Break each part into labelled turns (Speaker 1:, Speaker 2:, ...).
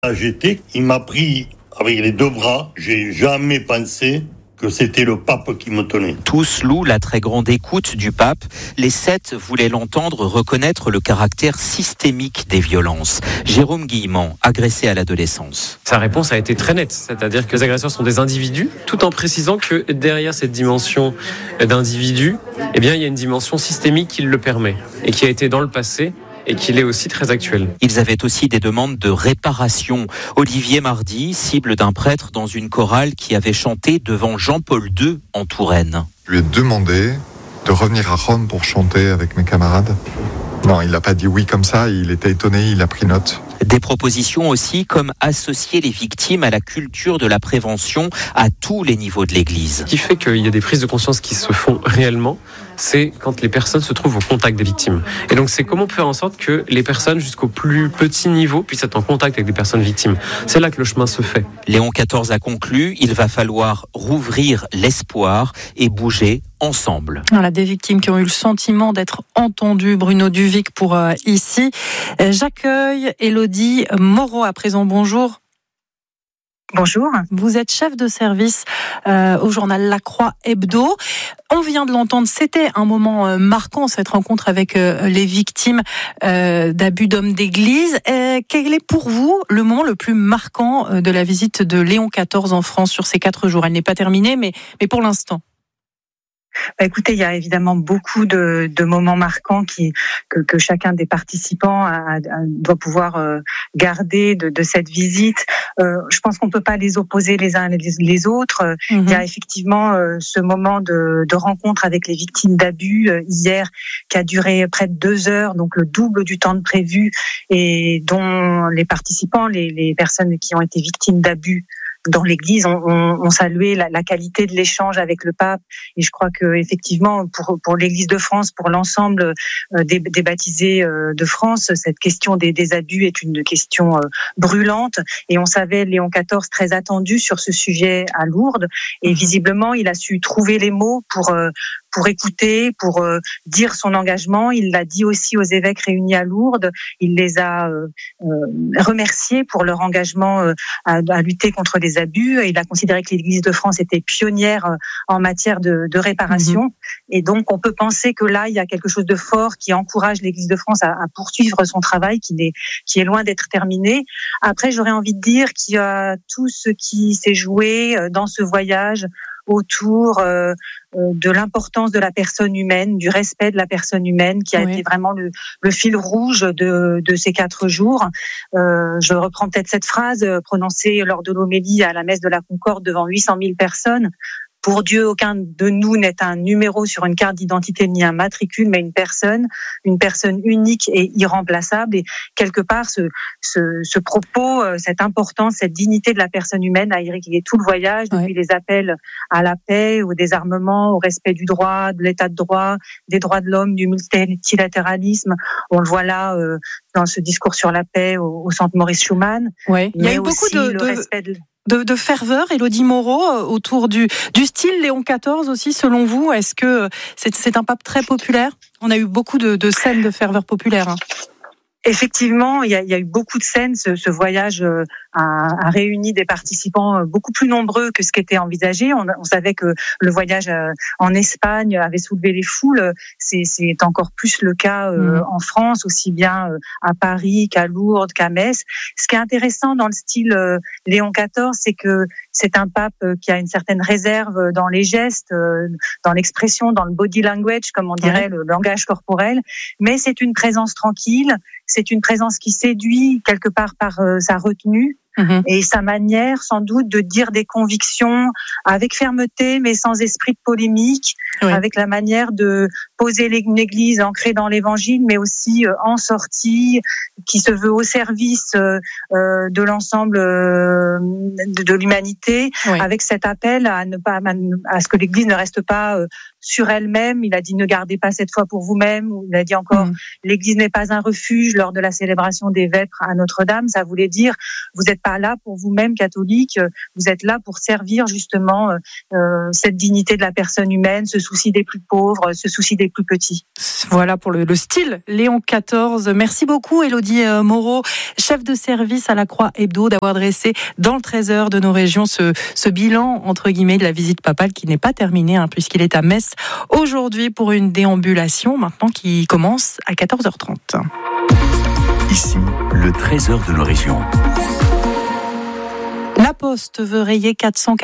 Speaker 1: j'étais, il m'a pris avec les deux bras. J'ai jamais pensé que c'était le pape qui me tenait.
Speaker 2: Tous louent la très grande écoute du pape. Les 7 voulaient l'entendre reconnaître le caractère systémique des violences. Jérôme Guillemant, agressé à l'adolescence.
Speaker 3: Sa réponse a été très nette, c'est-à-dire que les agresseurs sont des individus, tout en précisant que derrière cette dimension d'individu, il y a une dimension systémique qui le permet et qui a été dans le passé et qu'il est aussi très actuel.
Speaker 2: Ils avaient aussi des demandes de réparation. Olivier Mardy, cible d'un prêtre dans une chorale qui avait chanté devant Jean-Paul II en Touraine.
Speaker 4: Je lui ai demandé de revenir à Rome pour chanter avec mes camarades. Non, il n'a pas dit oui comme ça, il était étonné, il a pris note.
Speaker 2: Des propositions aussi comme associer les victimes à la culture de la prévention à tous les niveaux de l'Église.
Speaker 3: Ce qui fait qu'il y a des prises de conscience qui se font réellement, c'est quand les personnes se trouvent au contact des victimes. Et donc c'est comment faire en sorte que les personnes jusqu'au plus petit niveau puissent être en contact avec des personnes victimes. C'est là que le chemin se fait.
Speaker 2: Léon XIV a conclu, il va falloir rouvrir l'espoir et bouger ensemble.
Speaker 5: Voilà, des victimes qui ont eu le sentiment d'être entendues. Bruno Duvic pour ici. J'accueille Élodie Moreau à présent. Bonjour.
Speaker 6: Bonjour.
Speaker 5: Vous êtes chef de service au journal La Croix Hebdo. On vient de l'entendre, c'était un moment marquant, cette rencontre avec les victimes d'abus d'hommes d'église. Quel est pour vous le moment le plus marquant de la visite de Léon XIV en France sur ces 4 jours ? Elle n'est pas terminée, mais pour l'instant.
Speaker 6: Écoutez, il y a évidemment beaucoup de moments marquants que chacun des participants doit pouvoir garder de cette visite. Je pense qu'on ne peut pas les opposer les uns les autres. Il y a effectivement ce moment de rencontre avec les victimes d'abus hier qui a duré près de 2 heures, donc le double du temps de prévu, et dont les participants, les personnes qui ont été victimes d'abus dans l'Église, on saluait la qualité de l'échange avec le pape, et je crois que effectivement pour l'Église de France, pour l'ensemble des baptisés de France, cette question des abus est une question brûlante, et on savait Léon XIV très attendu sur ce sujet à Lourdes, et visiblement il a su trouver les mots pour écouter, pour dire son engagement. Il l'a dit aussi aux évêques réunis à Lourdes. Il les a remerciés pour leur engagement à lutter contre les abus. Il a considéré que l'Église de France était pionnière en matière de réparation. Et donc, on peut penser que là, il y a quelque chose de fort qui encourage l'Église de France à poursuivre son travail, qui est loin d'être terminé. Après, j'aurais envie de dire qu'il y a tout ce qui s'est joué dans ce voyage autour de l'importance de la personne humaine, du respect de la personne humaine, qui a été vraiment le fil rouge de ces 4 jours. Je reprends peut-être cette phrase prononcée lors de l'homélie à la messe de la Concorde devant 800 000 personnes. Pour Dieu, aucun de nous n'est un numéro sur une carte d'identité ni un matricule, mais une personne unique et irremplaçable. Et quelque part, ce propos, cette importance, cette dignité de la personne humaine a irrigué tout le voyage, depuis les appels à la paix, au désarmement, au respect du droit, de l'état de droit, des droits de l'homme, du multilatéralisme. On le voit là dans ce discours sur la paix au centre Maurice Schumann.
Speaker 5: Il y a eu beaucoup de ferveur, Élodie Moreau, autour du style Léon XIV aussi, selon vous. Est-ce que c'est un pape très populaire ? On a eu beaucoup de scènes de ferveur populaire.
Speaker 6: Effectivement, il y a eu beaucoup de scènes. Ce voyage a réuni des participants beaucoup plus nombreux que ce qui était envisagé. On savait que le voyage en Espagne avait soulevé les foules. C'est encore plus le cas en France, aussi bien à Paris qu'à Lourdes, qu'à Metz. Ce qui est intéressant dans le style Léon XIV, c'est que c'est un pape qui a une certaine réserve dans les gestes, dans l'expression, dans le body language, comme on dirait, le langage corporel. Mais c'est une présence tranquille. C'est une présence qui séduit quelque part par sa retenue et sa manière sans doute de dire des convictions avec fermeté mais sans esprit de polémique, avec la manière de poser une église ancrée dans l'évangile mais aussi en sortie, qui se veut au service de l'ensemble de l'humanité, avec cet appel à ce que l'église ne reste pas sur elle-même. Il a dit ne gardez pas cette foi pour vous-même, ou il a dit encore l'église n'est pas un refuge lors de la célébration des vêpres à Notre-Dame. Ça voulait dire vous n'êtes pas là pour vous-même catholique, vous êtes là pour servir justement cette dignité de la personne humaine, ce souci des plus pauvres, ce souci des plus petits.
Speaker 5: Voilà pour le style Léon XIV. Merci beaucoup Élodie Moreau, chef de service à la Croix Hebdo, d'avoir dressé dans le Trésor de nos régions ce bilan entre guillemets de la visite papale qui n'est pas terminée puisqu'il est à Metz aujourd'hui pour une déambulation maintenant qui commence à 14h30.
Speaker 7: Ici, le Trésor de nos régions.
Speaker 5: La Poste veut rayer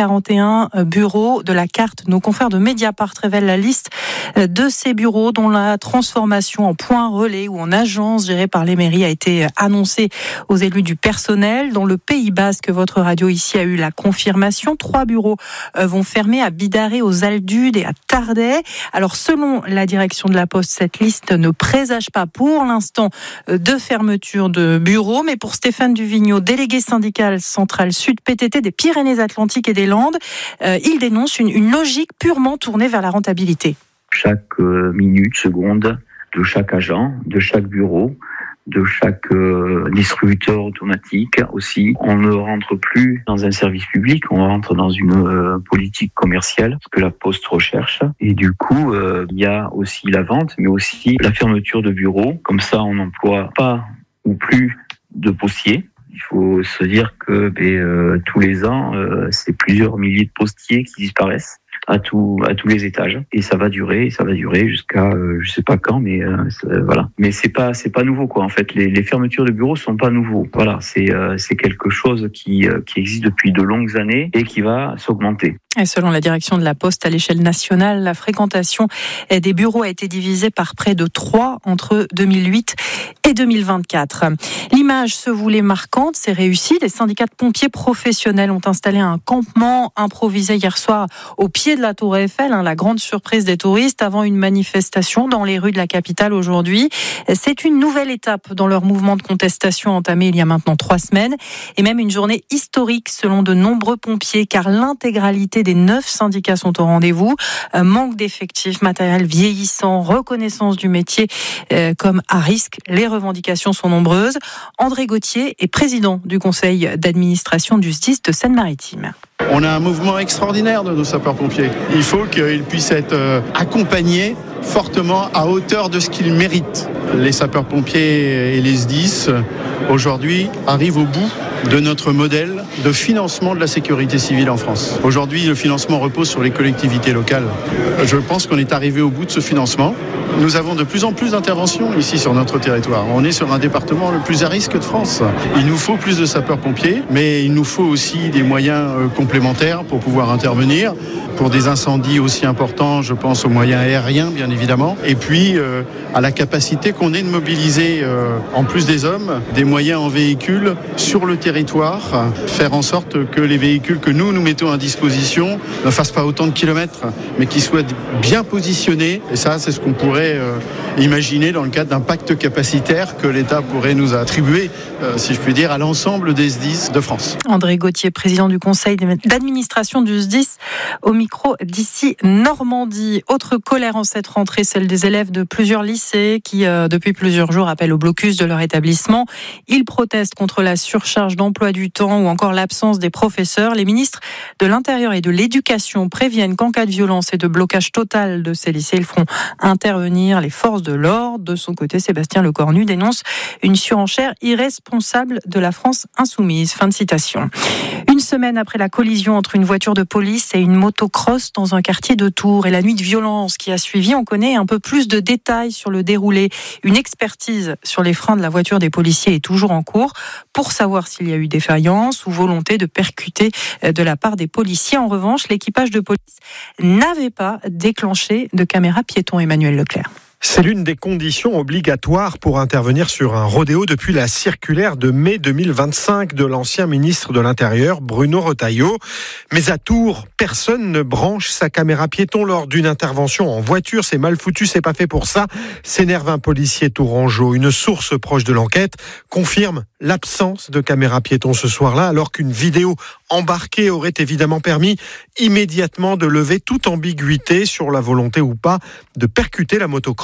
Speaker 5: 441 bureaux de la carte. Nos confrères de Mediapart révèlent la liste de ces bureaux dont la transformation en point relais ou en agence gérée par les mairies a été annoncée aux élus du personnel. Dans le Pays Basque, votre radio ici a eu la confirmation. 3 bureaux vont fermer à Bidarré, aux Aldudes et à Tardais. Alors selon la direction de la Poste, cette liste ne présage pas pour l'instant de fermeture de bureaux. Mais pour Stéphane Duvigneau, délégué syndical central Sud PTT des Pyrénées-Atlantiques et des Landes, il dénonce une logique purement tournée vers la rentabilité.
Speaker 8: Chaque minute, seconde de chaque agent, de chaque bureau, de chaque distributeur automatique aussi. On ne rentre plus dans un service public, on rentre dans une politique commerciale, ce que la Poste recherche. Et du coup, il y a aussi la vente, mais aussi la fermeture de bureaux. Comme ça, on n'emploie pas ou plus de postiers. Il faut se dire que tous les ans, c'est plusieurs milliers de postiers qui disparaissent à tous les étages, et ça va durer jusqu'à je sais pas quand, mais voilà. Mais c'est pas nouveau quoi. En fait, les fermetures de bureaux sont pas nouveaux. Voilà, c'est quelque chose qui existe depuis de longues années et qui va s'augmenter.
Speaker 5: Et selon la direction de la Poste à l'échelle nationale, la fréquentation des bureaux a été divisée par près de 3 entre 2008 et 2024. L'image se voulait marquante, c'est réussi. Les syndicats de pompiers professionnels ont installé un campement improvisé hier soir au pied de la Tour Eiffel, la grande surprise des touristes avant une manifestation dans les rues de la capitale aujourd'hui. C'est une nouvelle étape dans leur mouvement de contestation entamé il y a maintenant 3 semaines et même une journée historique selon de nombreux pompiers car l'intégralité des 9 syndicats sont au rendez-vous. Manque d'effectifs, matériel vieillissant, reconnaissance du métier comme à risque. Les revendications sont nombreuses. André Gauthier est président du conseil d'administration du SDIS de Seine-Maritime.
Speaker 9: On a un mouvement extraordinaire de nos sapeurs-pompiers. Il faut qu'ils puissent être accompagnés fortement à hauteur de ce qu'ils méritent. Les sapeurs-pompiers et les SDIS, aujourd'hui, arrivent au bout de notre modèle de financement de la sécurité civile en France. Aujourd'hui, le financement repose sur les collectivités locales. Je pense qu'on est arrivé au bout de ce financement. Nous avons de plus en plus d'interventions ici sur notre territoire. On est sur un département le plus à risque de France. Il nous faut plus de sapeurs-pompiers, mais il nous faut aussi des moyens complémentaires pour pouvoir intervenir. Pour des incendies aussi importants, je pense aux moyens aériens, bien évidemment. Et puis, à la capacité qu'on ait de mobiliser, en plus des hommes, des moyens en véhicule sur le territoire. Faire en sorte que les véhicules que nous mettons à disposition ne fassent pas autant de kilomètres, mais qu'ils soient bien positionnés. Et ça, c'est ce qu'on pourrait imaginer dans le cadre d'un pacte capacitaire que l'État pourrait nous attribuer, si je puis dire, à l'ensemble des SDIS de France.
Speaker 5: André Gauthier, président du conseil d'administration du SDIS, au micro d'ici Normandie. Autre colère en cette rentrée, celle des élèves de plusieurs lycées qui, depuis plusieurs jours, appellent au blocus de leur établissement. Ils protestent contre la surcharge d'emploi du temps ou encore l'absence des professeurs. Les ministres de l'Intérieur et de l'Éducation préviennent qu'en cas de violence et de blocage total de ces lycées, ils feront intervenir les forces de l'ordre. De son côté, Sébastien Lecornu dénonce une surenchère irresponsable de la France insoumise. Fin de citation. Une semaine après la collision entre une voiture de police et une motocross dans un quartier de Tours et la nuit de violence qui a suivi, on connaît un peu plus de détails sur le déroulé. Une expertise sur les freins de la voiture des policiers est toujours en cours pour savoir s'il y a eu défaillance ou volonté de percuter de la part des policiers. En revanche, l'équipage de police n'avait pas déclenché de caméra piéton. Emmanuel Leclerc.
Speaker 10: C'est l'une des conditions obligatoires pour intervenir sur un rodéo depuis la circulaire de mai 2025 de l'ancien ministre de l'Intérieur, Bruno Retailleau. Mais à Tours, personne ne branche sa caméra piéton lors d'une intervention en voiture. C'est mal foutu, c'est pas fait pour ça. S'énerve un policier tourangeau. Une source proche de l'enquête confirme l'absence de caméra piéton ce soir-là, alors qu'une vidéo embarquée aurait évidemment permis immédiatement de lever toute ambiguïté sur la volonté ou pas de percuter la motocross.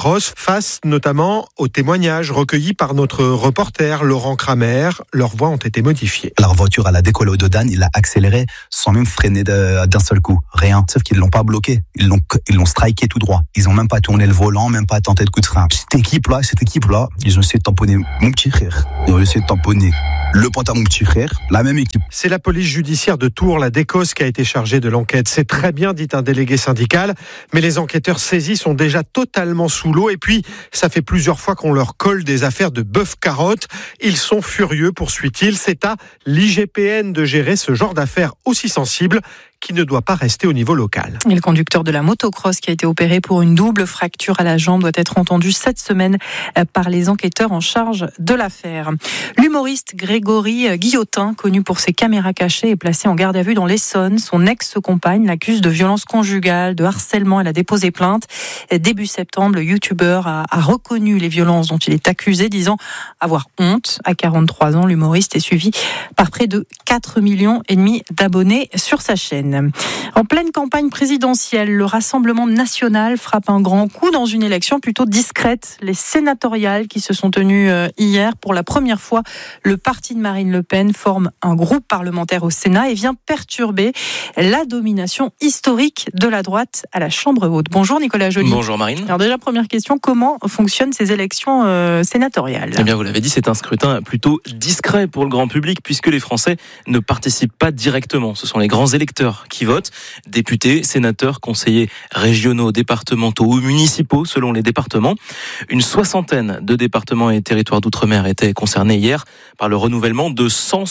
Speaker 10: motocross face notamment aux témoignages recueillis par notre reporter Laurent Kramer. Leurs voix ont été modifiées.
Speaker 11: Leur voiture, elle a décollé au Dodan, il a accéléré sans même freiner d'un seul coup. Rien. Sauf qu'ils l'ont pas bloqué. Ils l'ont striké tout droit. Ils ont même pas tourné le volant, même pas tenté de coup de frein. Cette équipe-là, ils ont essayé de tamponner mon petit frère. Ils ont essayé de tamponner le pantalon de mon petit frère, la même équipe.
Speaker 10: C'est la police judiciaire de Tours, la DECOS, qui a été chargée de l'enquête. C'est très bien, dit un délégué syndical, mais les enquêteurs saisis sont déjà totalement sous l'eau. Et puis, ça fait plusieurs fois qu'on leur colle des affaires de bœuf-carotte. Ils sont furieux, poursuit-il. C'est à l'IGPN de gérer ce genre d'affaires aussi sensibles qui ne doit pas rester au niveau local.
Speaker 5: Et le conducteur de la motocross qui a été opéré pour une double fracture à la jambe doit être entendu cette semaine par les enquêteurs en charge de l'affaire. L'humoriste Grégory Guillotin, connu pour ses caméras cachées, est placé en garde à vue dans l'Essonne. Son ex-compagne l'accuse de violence conjugale, de harcèlement. Elle a déposé plainte. Début septembre, le youtubeur a reconnu les violences dont il est accusé, disant avoir honte. À 43 ans, l'humoriste est suivi par près de 4,5 millions d'abonnés sur sa chaîne. En pleine campagne présidentielle, le Rassemblement national frappe un grand coup dans une élection plutôt discrète. Les sénatoriales qui se sont tenues hier, pour la première fois, le parti de Marine Le Pen forme un groupe parlementaire au Sénat et vient perturber la domination historique de la droite à la Chambre haute. Bonjour Nicolas Joly.
Speaker 12: Bonjour Marine.
Speaker 5: Alors déjà, première question, comment fonctionnent ces élections sénatoriales ?
Speaker 12: Eh bien, vous l'avez dit, c'est un scrutin plutôt discret pour le grand public puisque les Français ne participent pas directement. Ce sont les grands électeurs qui votent, députés, sénateurs, conseillers régionaux, départementaux ou municipaux selon les départements. Une soixantaine de départements et territoires d'outre-mer étaient concernés hier par le renouvellement de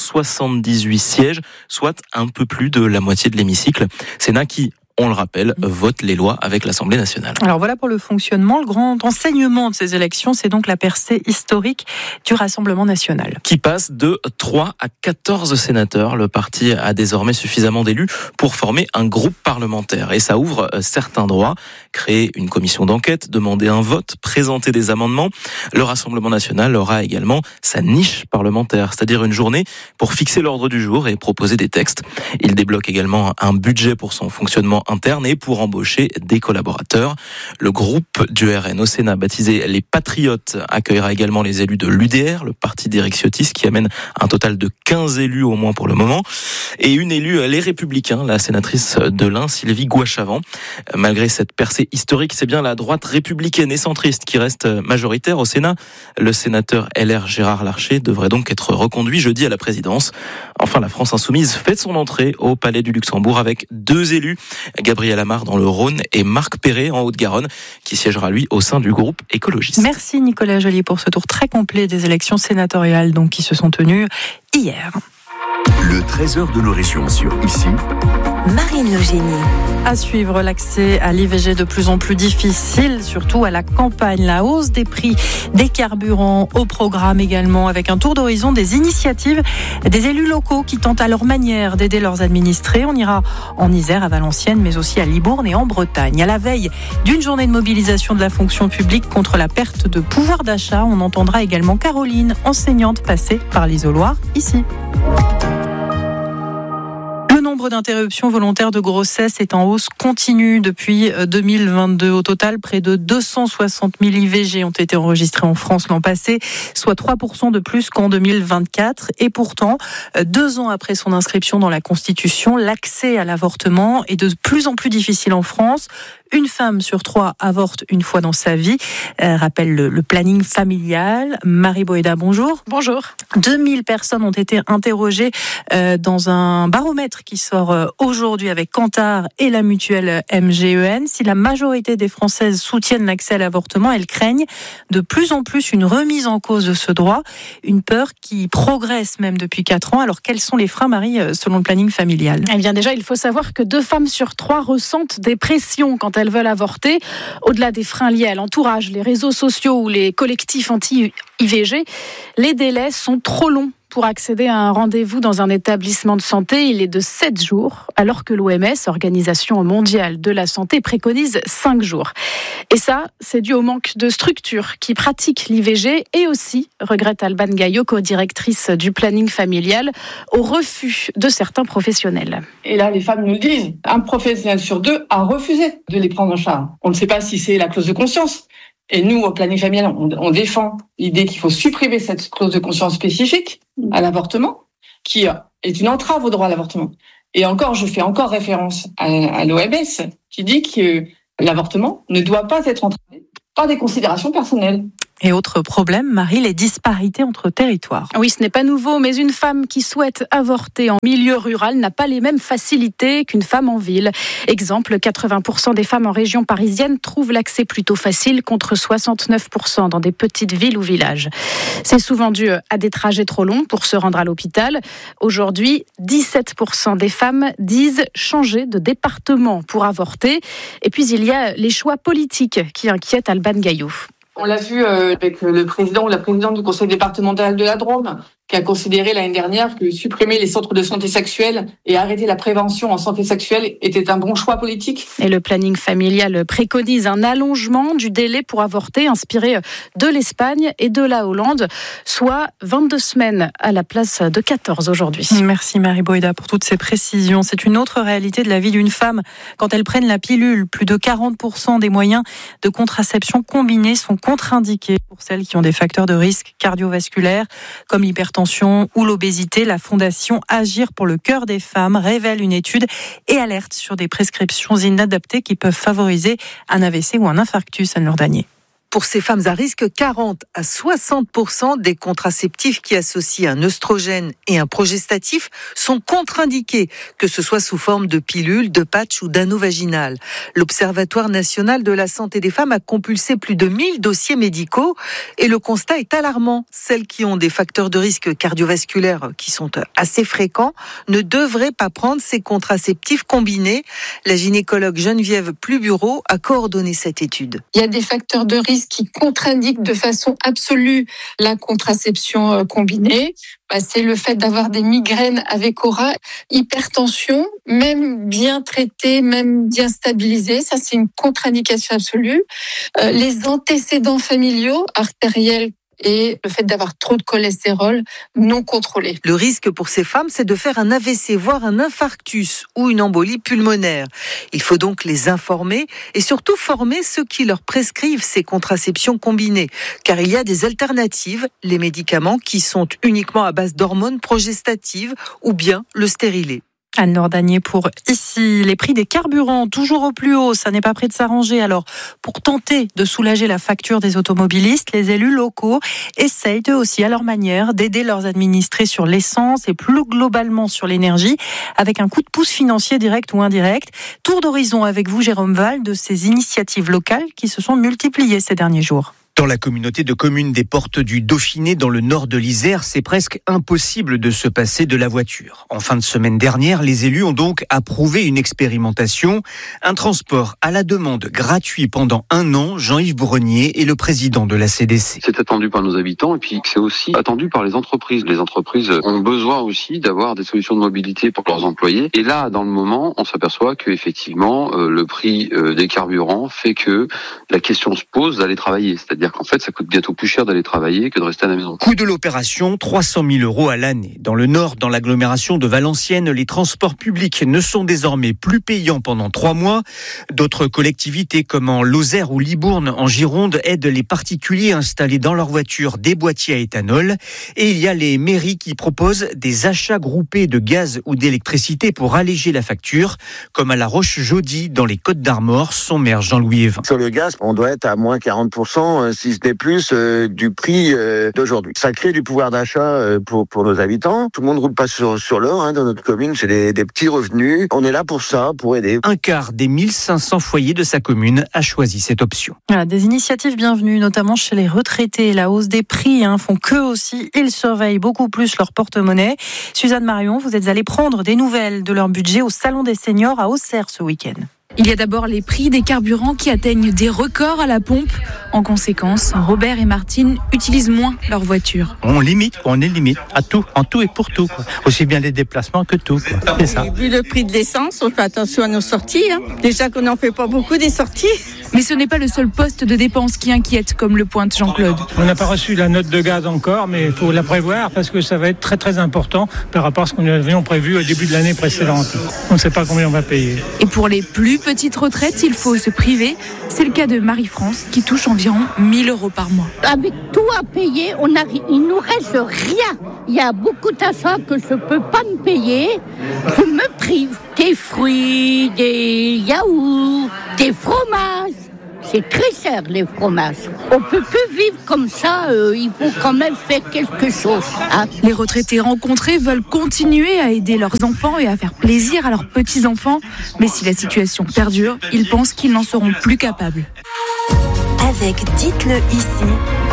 Speaker 12: 178 sièges, soit un peu plus de la moitié de l'hémicycle. Sénat qui, on le rappelle, vote les lois avec l'Assemblée nationale.
Speaker 5: Alors voilà pour le fonctionnement. Le grand enseignement de ces élections, c'est donc la percée historique du Rassemblement national.
Speaker 12: Qui passe de 3 à 14 sénateurs. Le parti a désormais suffisamment d'élus pour former un groupe parlementaire. Et ça ouvre certains droits. Créer une commission d'enquête, demander un vote, présenter des amendements. Le Rassemblement national aura également sa niche parlementaire, c'est-à-dire une journée pour fixer l'ordre du jour et proposer des textes. Il débloque également un budget pour son fonctionnement interne et pour embaucher des collaborateurs. Le groupe du RN au Sénat, baptisé les Patriotes, accueillera également les élus de l'UDR, le parti d'Éric Ciotti, qui amène un total de 15 élus au moins pour le moment, et une élue les Républicains, la sénatrice de l'Ain, Sylvie Gouachavant. Malgré cette percée historique, c'est bien la droite républicaine et centriste qui reste majoritaire au Sénat. Le sénateur LR Gérard Larcher devrait donc être reconduit jeudi à la présidence. Enfin, la France insoumise fait son entrée au Palais du Luxembourg avec 2 élus, Gabriel Amar dans le Rhône et Marc Perret en Haute-Garonne, qui siégera lui au sein du groupe écologiste.
Speaker 5: Merci Nicolas Joly pour ce tour très complet des élections sénatoriales donc, qui se sont tenues hier.
Speaker 7: Le trésor de nos régions sur Ici,
Speaker 13: Marine Logénie.
Speaker 5: À suivre, l'accès à l'IVG de plus en plus difficile, surtout à la campagne. La hausse des prix des carburants au programme également, avec un tour d'horizon des initiatives des élus locaux qui tentent à leur manière d'aider leurs administrés. On ira en Isère, à Valenciennes, mais aussi à Libourne et en Bretagne. À la veille d'une journée de mobilisation de la fonction publique contre la perte de pouvoir d'achat, on entendra également Caroline, enseignante passée par l'isoloir ici. Le nombre d'interruptions volontaires de grossesse est en hausse continue depuis 2022. Au total, près de 260 000 IVG ont été enregistrés en France l'an passé, soit 3% de plus qu'en 2024. Et pourtant, 2 ans après son inscription dans la Constitution, l'accès à l'avortement est de plus en plus difficile en France. Une femme sur 3 avorte une fois dans sa vie, rappelle le planning familial. Marie Boéda, bonjour.
Speaker 14: Bonjour.
Speaker 5: 2000 personnes ont été interrogées dans un baromètre qui sort aujourd'hui avec Kantar et la mutuelle MGEN. Si la majorité des Françaises soutiennent l'accès à l'avortement, elles craignent de plus en plus une remise en cause de ce droit, une peur qui progresse même depuis 4 ans. Alors quels sont les freins, Marie, selon le planning familial ?
Speaker 14: Eh bien déjà, il faut savoir que 2 femmes sur 3 ressentent des pressions quand elles veulent avorter. Au-delà des freins liés à l'entourage, les réseaux sociaux ou les collectifs anti-IVG, les délais sont trop longs pour accéder à un rendez-vous dans un établissement de santé. Il est de 7 jours, alors que l'OMS, Organisation mondiale de la santé, préconise 5 jours. Et ça, c'est dû au manque de structures qui pratiquent l'IVG et aussi, regrette Alban Gaillot, co-directrice du planning familial, au refus de certains professionnels.
Speaker 15: Et là, les femmes nous le disent, un professionnel sur 2 a refusé de les prendre en charge. On ne sait pas si c'est la clause de conscience, Et nous, au planning familial, on défend l'idée qu'il faut supprimer cette clause de conscience spécifique à l'avortement, qui est une entrave au droit à l'avortement. Et encore, je fais encore référence à l'OMS, qui dit que l'avortement ne doit pas être entravé par des considérations personnelles.
Speaker 5: Et autre problème, Marie, les disparités entre territoires.
Speaker 14: Oui, ce n'est pas nouveau, mais une femme qui souhaite avorter en milieu rural n'a pas les mêmes facilités qu'une femme en ville. Exemple, 80% des femmes en région parisienne trouvent l'accès plutôt facile, contre 69% dans des petites villes ou villages. C'est souvent dû à des trajets trop longs pour se rendre à l'hôpital. Aujourd'hui, 17% des femmes disent changer de département pour avorter. Et puis, il y a les choix politiques qui inquiètent Alban Gaillot.
Speaker 15: On l'a vu avec le président ou la présidente du conseil départemental de la Drôme, qui a considéré l'année dernière que supprimer les centres de santé sexuelle et arrêter la prévention en santé sexuelle était un bon choix politique.
Speaker 14: Et le planning familial préconise un allongement du délai pour avorter, inspiré de l'Espagne et de la Hollande, soit 22 semaines à la place de 14 aujourd'hui.
Speaker 5: Merci Marie Boïda pour toutes ces précisions. C'est une autre réalité de la vie d'une femme. Quand elles prennent la pilule, plus de 40% des moyens de contraception combinés sont contre-indiqués pour celles qui ont des facteurs de risque cardiovasculaires comme l'hypertension ou l'obésité. La fondation Agir pour le cœur des femmes révèle une étude et alerte sur des prescriptions inadaptées qui peuvent favoriser un AVC ou un infarctus, Anne Lourdanier.
Speaker 16: Pour ces femmes à risque, 40 à 60% des contraceptifs qui associent un œstrogène et un progestatif sont contre-indiqués, que ce soit sous forme de pilule, de patch ou d'anneau vaginal. L'Observatoire national de la santé des femmes a compulsé plus de 1000 dossiers médicaux et le constat est alarmant. Celles qui ont des facteurs de risque cardiovasculaires qui sont assez fréquents ne devraient pas prendre ces contraceptifs combinés. La gynécologue Geneviève Plubureau a coordonné cette étude.
Speaker 17: Il y a des facteurs de risque qui contre-indiquent de façon absolue la contraception combinée. C'est le fait d'avoir des migraines avec aura, hypertension, même bien traitée, même bien stabilisée. Ça, c'est une contre-indication absolue. Les antécédents familiaux, artériels, et le fait d'avoir trop de cholestérol non contrôlé.
Speaker 16: Le risque pour ces femmes, c'est de faire un AVC, voire un infarctus ou une embolie pulmonaire. Il faut donc les informer et surtout former ceux qui leur prescrivent ces contraceptions combinées. Car il y a des alternatives, les médicaments qui sont uniquement à base d'hormones progestatives ou bien le stérilet.
Speaker 5: Anne Lourdanier pour Ici. Les prix des carburants, toujours au plus haut, ça n'est pas prêt de s'arranger. Alors, pour tenter de soulager la facture des automobilistes, les élus locaux essayent eux aussi, à leur manière, d'aider leurs administrés sur l'essence et plus globalement sur l'énergie, avec un coup de pouce financier direct ou indirect. Tour d'horizon avec vous, Jérôme Val, de ces initiatives locales qui se sont multipliées ces derniers jours.
Speaker 18: Dans la communauté de communes des Portes du Dauphiné, dans le nord de l'Isère, c'est presque impossible de se passer de la voiture. En fin de semaine dernière, les élus ont donc approuvé une expérimentation, un transport à la demande gratuit pendant 1 an. Jean-Yves Brenier est le président de la CDC.
Speaker 19: C'est attendu par nos habitants et puis c'est aussi attendu par les entreprises. Les entreprises ont besoin aussi d'avoir des solutions de mobilité pour leurs employés. Et là, dans le moment, on s'aperçoit que effectivement, le prix des carburants fait que la question se pose d'aller travailler. C'est-à-dire qu'en fait, ça coûte bientôt plus cher d'aller travailler que de rester à la maison.
Speaker 18: Coût de l'opération, 300 000 € à l'année. Dans le nord, dans l'agglomération de Valenciennes, les transports publics ne sont désormais plus payants pendant 3 mois. D'autres collectivités, comme en Lozère ou Libourne, en Gironde, aident les particuliers à installer dans leur voiture des boîtiers à éthanol. Et il y a les mairies qui proposent des achats groupés de gaz ou d'électricité pour alléger la facture, comme à La Roche-Jaudy, dans les Côtes-d'Armor, son maire Jean-Louis Evin.
Speaker 20: Sur le gaz, on doit être à moins 40%. Si ce n'est plus du prix d'aujourd'hui. Ça crée du pouvoir d'achat pour nos habitants. Tout le monde ne roule pas sur l'or dans notre commune. C'est des petits revenus. On est là pour ça, pour aider.
Speaker 18: Un quart des 1500 foyers de sa commune a choisi cette option.
Speaker 5: Voilà, des initiatives bienvenues, notamment chez les retraités. La hausse des prix font qu'eux aussi, ils surveillent beaucoup plus leur porte-monnaie. Suzanne Marion, vous êtes allée prendre des nouvelles de leur budget au Salon des Seniors à Auxerre ce week-end.
Speaker 21: Il y a d'abord les prix des carburants qui atteignent des records à la pompe. En conséquence, Robert et Martine utilisent moins leur voiture.
Speaker 22: On est limite à tout, en tout et pour tout. Aussi bien les déplacements que tout. C'est ça.
Speaker 23: Vu le prix de l'essence, on fait attention à nos sorties. Déjà qu'on n'en fait pas beaucoup des sorties.
Speaker 21: Mais ce n'est pas le seul poste de dépense qui inquiète, comme le pointe Jean-Claude.
Speaker 22: On n'a pas reçu la note de gaz encore, mais il faut la prévoir parce que ça va être très très important par rapport à ce que nous avions prévu au début de l'année précédente. On ne sait pas combien on va payer.
Speaker 21: Et pour les plus petites retraites, il faut se priver. C'est le cas de Marie-France qui touche environ 1 000 € par mois.
Speaker 1: Avec tout à payer, il nous reste rien. Il y a beaucoup d'achats que je ne peux pas me payer. Je me prive des fruits, des yaourts, des fromages. C'est très cher, les fromages. On ne peut plus vivre comme ça, il faut quand même faire quelque chose. Hein.
Speaker 21: Les retraités rencontrés veulent continuer à aider leurs enfants et à faire plaisir à leurs petits-enfants. Mais si la situation perdure, ils pensent qu'ils n'en seront plus capables.
Speaker 13: Avec Dites-le ici.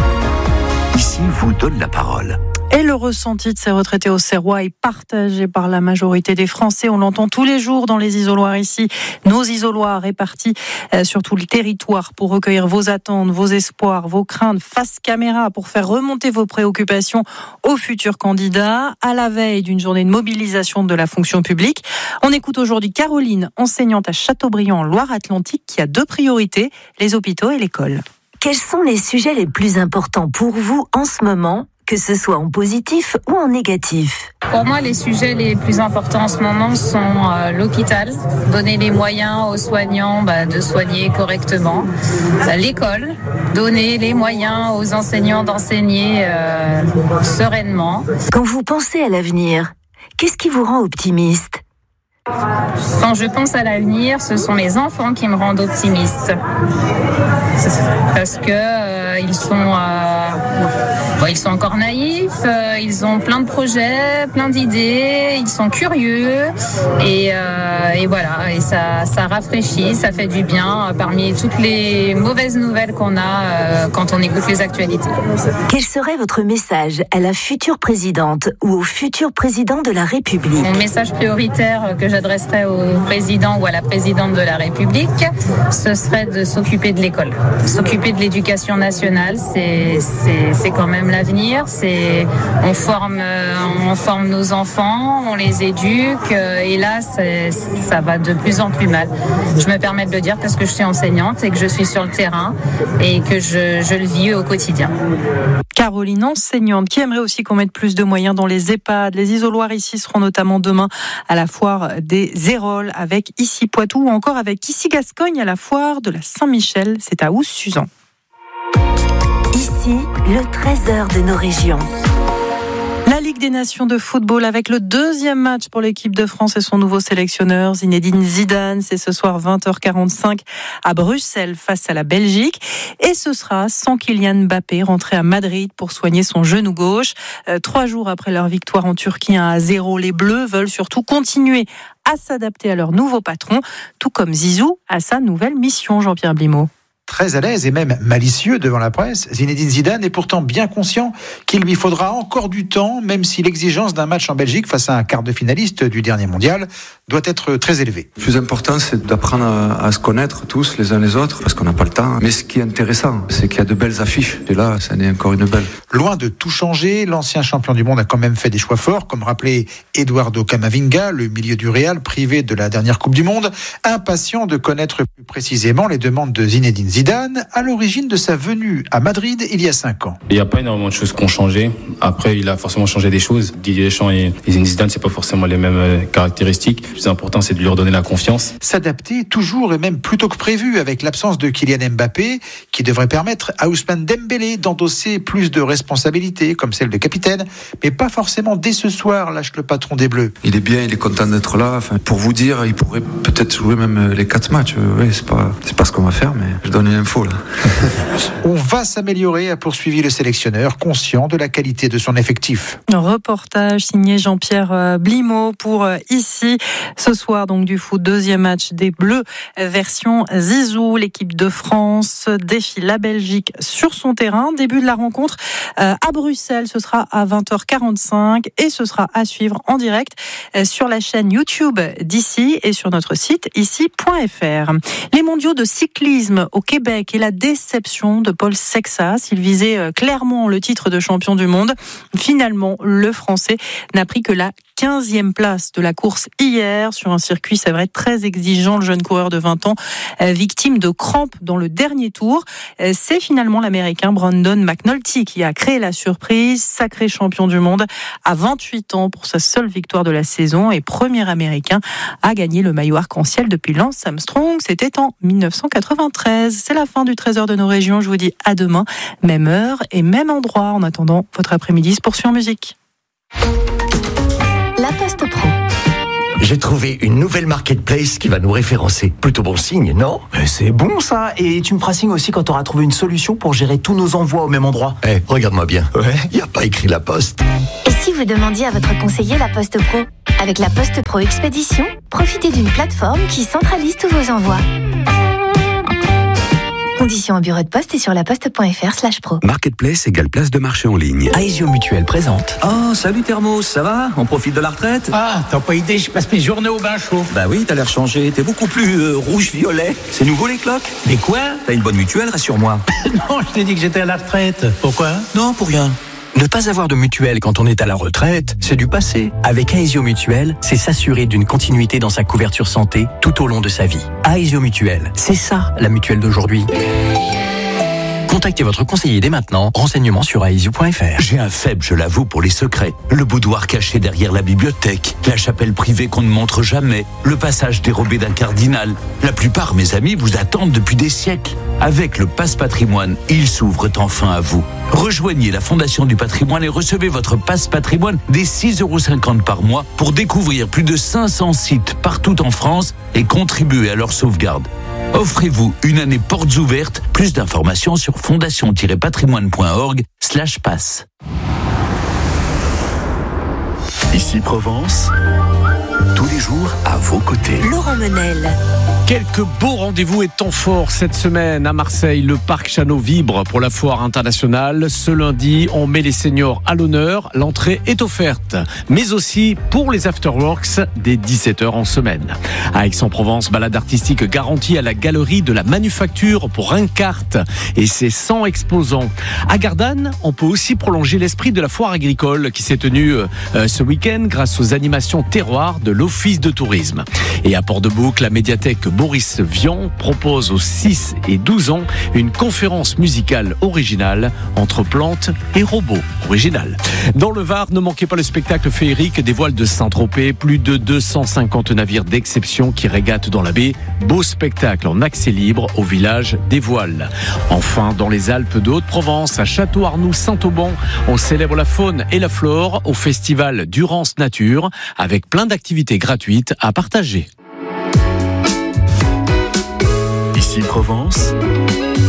Speaker 7: Ici vous donne la parole.
Speaker 5: Et le ressenti de ces retraités auxerrois est partagé par la majorité des Français. On l'entend tous les jours dans les isoloirs ici. Nos isoloirs répartis sur tout le territoire pour recueillir vos attentes, vos espoirs, vos craintes face caméra pour faire remonter vos préoccupations aux futurs candidats à la veille d'une journée de mobilisation de la fonction publique. On écoute aujourd'hui Caroline, enseignante à Châteaubriand en Loire-Atlantique, qui a 2 priorités, les hôpitaux et l'école.
Speaker 13: Quels sont les sujets les plus importants pour vous en ce moment, que ce soit en positif ou en négatif?
Speaker 4: Pour moi, les sujets les plus importants en ce moment sont l'hôpital, donner les moyens aux soignants de soigner correctement, l'école, donner les moyens aux enseignants d'enseigner sereinement.
Speaker 13: Quand vous pensez à l'avenir, qu'est-ce qui vous rend optimiste?
Speaker 4: Quand je pense à l'avenir, ce sont les enfants qui me rendent optimiste. Parce que ils sont encore naïfs, ils ont plein de projets, plein d'idées, ils sont curieux et voilà, et ça rafraîchit, ça fait du bien parmi toutes les mauvaises nouvelles qu'on a quand on écoute les actualités.
Speaker 13: Quel serait votre message à la future présidente ou au futur président de la République?
Speaker 4: Mon message prioritaire que j'adresserais au président ou à la présidente de la République, ce serait de s'occuper de l'école, s'occuper de l'éducation nationale, c'est quand même l'avenir, on forme nos enfants, on les éduque et là ça va de plus en plus mal. Je me permets de le dire parce que je suis enseignante et que je suis sur le terrain et que je le vis au quotidien.
Speaker 5: Caroline, enseignante, qui aimerait aussi qu'on mette plus de moyens dans les EHPAD. Les isoloirs ici seront notamment demain à la foire des Héroles avec ici Poitou ou encore avec ici Gascogne à la foire de la Saint-Michel. C'est à Oust-Suzan.
Speaker 13: Ici, le trésor de nos régions.
Speaker 5: La Ligue des Nations de football avec le 2e match pour l'équipe de France et son nouveau sélectionneur Zinedine Zidane. C'est ce soir 20h45 à Bruxelles face à la Belgique. Et ce sera sans Kylian Mbappé rentré à Madrid pour soigner son genou gauche. 3 jours après leur victoire en Turquie 1-0, les Bleus veulent surtout continuer à s'adapter à leur nouveau patron, tout comme Zizou à sa nouvelle mission, Jean-Pierre Blimaud.
Speaker 23: Très à l'aise et même malicieux devant la presse, Zinedine Zidane est pourtant bien conscient qu'il lui faudra encore du temps, même si l'exigence d'un match en Belgique face à un quart de finaliste du dernier mondial doit être très élevée.
Speaker 24: Le plus important, c'est d'apprendre à se connaître tous les uns les autres, parce qu'on n'a pas le temps. Mais ce qui est intéressant, c'est qu'il y a de belles affiches. Et là, ça n'est encore une belle.
Speaker 23: Loin de tout changer, l'ancien champion du monde a quand même fait des choix forts, comme rappelé Eduardo Camavinga, le milieu du Real, privé de la dernière Coupe du Monde, impatient de connaître plus précisément les demandes de Zinedine Zidane, à l'origine de sa venue à Madrid il y a 5 ans.
Speaker 25: Il n'y a pas énormément de choses qui ont changé. Après, il a forcément changé des choses. Didier Deschamps et Zinedine Zidane, c'est pas forcément les mêmes caractéristiques. Le plus important, c'est de lui redonner la confiance.
Speaker 23: S'adapter toujours et même plus tôt que prévu avec l'absence de Kylian Mbappé, qui devrait permettre à Ousmane Dembélé d'endosser plus de responsabilités, comme celle de capitaine, mais pas forcément dès ce soir, lâche le patron des Bleus.
Speaker 24: Il est bien, il est content d'être là. Enfin, pour vous dire, il pourrait peut-être jouer même les 4 matchs. Oui, c'est pas ce qu'on va faire, mais je donne une info là.
Speaker 23: On va s'améliorer, a poursuivi le sélectionneur, conscient de la qualité de son effectif.
Speaker 5: Reportage signé Jean-Pierre Blimaud pour ici. Ce soir, donc, du foot, 2e match des Bleus, version Zizou. L'équipe de France défie la Belgique sur son terrain. Début de la rencontre à Bruxelles. Ce sera à 20h45 et ce sera à suivre en direct sur la chaîne YouTube d'ici et sur notre site ici.fr. Les mondiaux de cyclisme au Québec et la déception de Paul Sexas. Il visait clairement le titre de champion du monde. Finalement, le Français n'a pris que la 15e place de la course hier sur un circuit, c'est vrai, très exigeant. Le jeune coureur de 20 ans, victime de crampes dans le dernier tour. C'est finalement l'Américain Brandon McNulty qui a créé la surprise, sacré champion du monde à 28 ans pour sa seule victoire de la saison et premier Américain à gagner le maillot arc-en-ciel depuis Lance Armstrong. C'était en 1993. C'est la fin du Trésor de nos régions. Je vous dis à demain, même heure et même endroit. En attendant, votre après-midi se poursuit en musique.
Speaker 2: La Poste Pro. J'ai trouvé une nouvelle marketplace qui va nous référencer. Plutôt bon signe, non ?
Speaker 3: C'est bon ça. Et tu me feras signe aussi quand tu auras trouvé une solution pour gérer tous nos envois au même endroit.
Speaker 2: Regarde-moi bien. Ouais. Il n'y a pas écrit La Poste.
Speaker 6: Et si vous demandiez à votre conseiller La Poste Pro ? Avec La Poste Pro Expédition, profitez d'une plateforme qui centralise tous vos envois. Conditions en bureau de poste et sur laposte.fr/pro.
Speaker 7: Marketplace égale place de marché en ligne.
Speaker 3: Aesio Mutuelle présente. Oh, salut Thermos, ça va ? On profite de la retraite ?
Speaker 8: Ah, t'as pas idée, je passe mes journées au bain chaud.
Speaker 3: Bah oui, t'as l'air changé, t'es beaucoup plus rouge-violet. C'est nouveau les cloques ?
Speaker 8: Mais quoi ?
Speaker 3: T'as une bonne mutuelle, rassure-moi.
Speaker 8: Non, je t'ai dit que j'étais à la retraite. Pourquoi ?
Speaker 3: Non, pour rien.
Speaker 9: Ne pas avoir de mutuelle quand on est à la retraite, c'est du passé. Avec Aesio Mutuelle, c'est s'assurer d'une continuité dans sa couverture santé tout au long de sa vie. Aesio Mutuelle, c'est ça la mutuelle d'aujourd'hui. Contactez votre conseiller dès maintenant. Renseignements sur aesio.fr.
Speaker 7: J'ai un faible, je l'avoue, pour les secrets. Le boudoir caché derrière la bibliothèque, la chapelle privée qu'on ne montre jamais, le passage dérobé d'un cardinal. La plupart, mes amis, vous attendent depuis des siècles. Avec le Passe Patrimoine, ils s'ouvrent enfin à vous. Rejoignez la Fondation du Patrimoine et recevez votre Passe Patrimoine dès 6,50 € par mois pour découvrir plus de 500 sites partout en France et contribuer à leur sauvegarde. Offrez-vous une année portes ouvertes. Plus d'informations sur fondation-patrimoine.org/passe. Ici Provence, tous les jours à vos côtés.
Speaker 6: Laurent Menel.
Speaker 26: Quelques beaux rendez-vous et temps forts cette semaine à Marseille. Le parc Chano vibre pour la foire internationale. Ce lundi, on met les seniors à l'honneur. L'entrée est offerte, mais aussi pour les afterworks dès 17h en semaine. À Aix-en-Provence, balade artistique garantie à la galerie de la Manufacture pour un quart et ses 100 exposants. À Gardanne, on peut aussi prolonger l'esprit de la foire agricole qui s'est tenue ce week-end grâce aux animations terroirs de l'Office de tourisme. Et à Port-de-Bouc, la médiathèque Boris Vian propose aux 6 et 12 ans une conférence musicale originale entre plantes et robots. Original. Dans le Var, ne manquez pas le spectacle féerique des voiles de Saint-Tropez. Plus de 250 navires d'exception qui régatent dans la baie. Beau spectacle en accès libre au village des Voiles. Enfin, dans les Alpes de Haute-Provence, à Château-Arnoux-Saint-Auban, on célèbre la faune et la flore au festival Durance Nature avec plein d'activités gratuites à partager.
Speaker 7: Ici Provence,